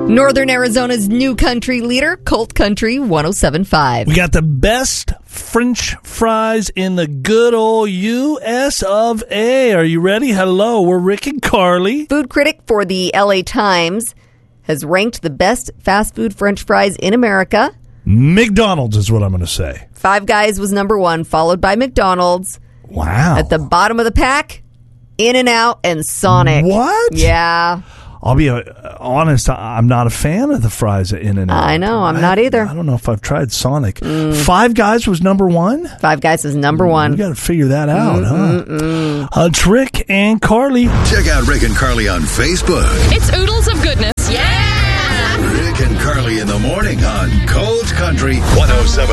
Northern Arizona's new country leader, Colt Country 107.5. We got the best French fries in the good old U.S. of A. Are you ready? Hello, we're Rick and Carly. Food critic for the LA Times has ranked the best fast food French fries in America. McDonald's is what I'm going to say. Five Guys was number one, followed by McDonald's. Wow. At the bottom of the pack, In-N-Out and Sonic. What? Yeah. I'll be honest, I'm not a fan of the fries at In-N-Out. I know, I'm not either. I don't know if I've tried Sonic. Five Guys was number one? Five Guys is number one. We got to figure that out, huh? It's Rick and Carly. Check out Rick and Carly on Facebook. It's Oodles of Goodness. Yeah! Rick and Carly in the morning on Cold Country 107.5.